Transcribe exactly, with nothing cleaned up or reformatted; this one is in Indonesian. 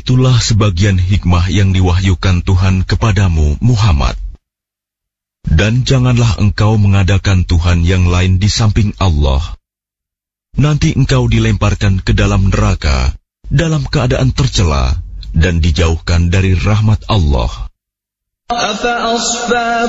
Itulah sebagian hikmah yang diwahyukan Tuhan kepadamu, Muhammad. Dan janganlah engkau mengadakan Tuhan yang lain di samping Allah. Nanti engkau dilemparkan ke dalam neraka dalam keadaan tercela dan dijauhkan dari rahmat Allah. أَفَأَصْفَاكُم